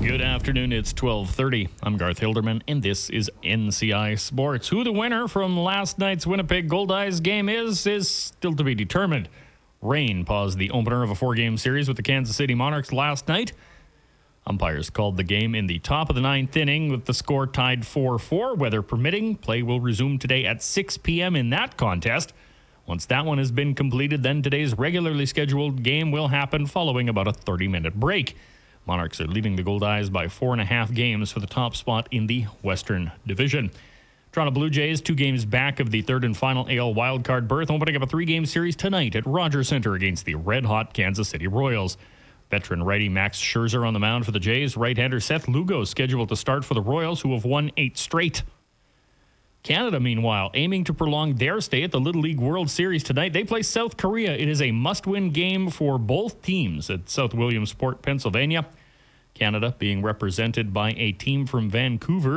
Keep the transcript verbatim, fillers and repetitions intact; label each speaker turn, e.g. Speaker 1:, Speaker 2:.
Speaker 1: Good afternoon. It's twelve thirty. I'm Garth Hilderman, and this is N C I Sports. Who the winner from last night's Winnipeg Goldeyes game is, is still to be determined. Rain paused the opener of a four-game series with the Kansas City Monarchs last night. Umpires called the game in the top of the ninth inning with the score tied four four. Weather permitting, play will resume today at six p.m. in that contest. Once that one has been completed, then today's regularly scheduled game will happen following about a thirty-minute break. Monarchs are leading the Goldeyes by four and a half games for the top spot in the Western Division. Toronto Blue Jays, two games back of the third and final A L wildcard berth, opening up a three-game series tonight at Rogers Centre against the red-hot Kansas City Royals. Veteran righty Max Scherzer on the mound for the Jays. Right-hander Seth Lugo scheduled to start for the Royals, who have won eight straight. Canada, meanwhile, aiming to prolong their stay at the Little League World Series tonight. They play South Korea. It is a must-win game for both teams at South Williamsport, Pennsylvania. Canada being represented by a team from Vancouver.